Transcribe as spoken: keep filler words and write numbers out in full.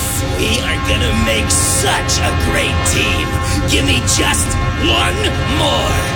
We are gonna make such a great team. Give me just one more.